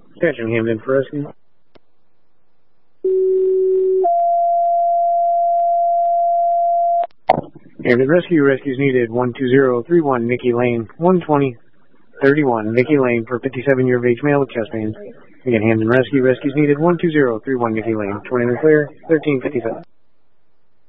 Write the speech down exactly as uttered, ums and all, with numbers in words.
Catching Hamden for rescue. Hamden Rescue, rescues needed one two zero three one Nikki Lane, one twenty thirty-one Nikki Lane for fifty-seven year of age male with chest pains. Again, Hamden Rescue, rescues needed one two zero three one Nikki Lane, twenty clear, thirteen fifty-seven.